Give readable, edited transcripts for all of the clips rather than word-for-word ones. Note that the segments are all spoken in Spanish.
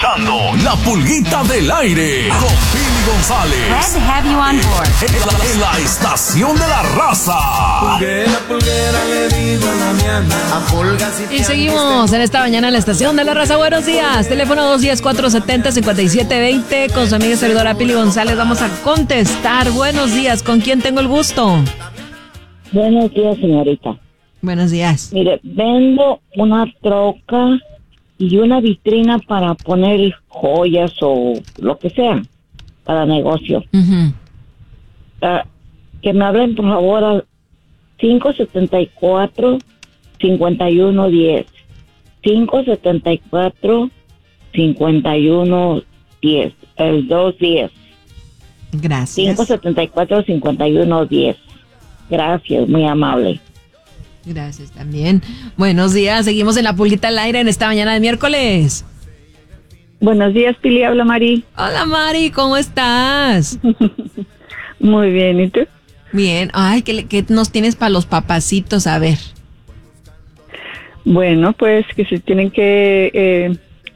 escuchando La Pulguita del Aire con Pili González. Glad to have you on board. En la estación de la raza. Pulguera, le digo a la miana, a pulga si Y seguimos en esta mañana en la estación de la raza. Buenos días. Teléfono 210-470-5720 con su amiga servidora Pili González. Vamos a contestar. Buenos días. ¿Con quién tengo el gusto? Buenos días, señorita. Buenos días. Mire, vendo una troca y una vitrina para poner joyas o lo que sea para negocio. Uh-huh. Que me hablen, por favor, al 574-5110. 574-5110. El 210. Gracias. 574-5110. Gracias, muy amable. Gracias también. Buenos días. Seguimos en La Pulguita al Aire en esta mañana de miércoles. Buenos días, Pili, habla Mari. Hola, Mari. ¿Cómo estás? Muy bien, ¿y tú? Bien. Ay, ¿qué nos tienes para los papacitos? A ver. Bueno, pues que se tienen que...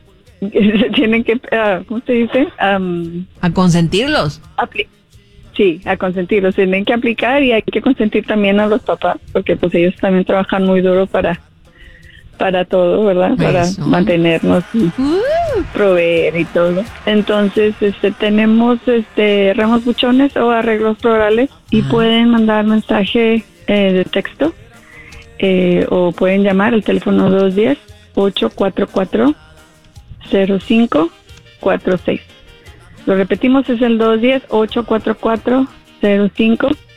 ¿cómo se dice? A consentirlos. Sí, a consentirlos. Tienen que aplicar y hay que consentir también a los papás, porque pues ellos también trabajan muy duro para todo, ¿verdad? Eso. Para mantenernos y proveer y todo. Entonces, tenemos ramos buchones o arreglos florales y pueden mandar mensaje de texto o pueden llamar al teléfono 210-844-0546. Lo repetimos, es el 210-844-0546.